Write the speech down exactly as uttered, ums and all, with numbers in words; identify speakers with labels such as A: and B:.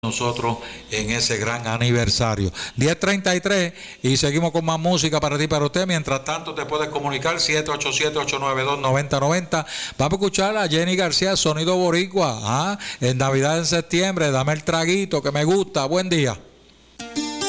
A: nosotros en ese gran aniversario. diez treinta y tres y seguimos con más música para ti, para usted. Mientras tanto te puedes comunicar siete ocho siete, ocho nueve dos, nueve cero nueve cero. Vamos a escuchar a Jenny García, Sonido Boricua, ¿ah? En Navidad en septiembre. Dame el traguito que me gusta. Buen día.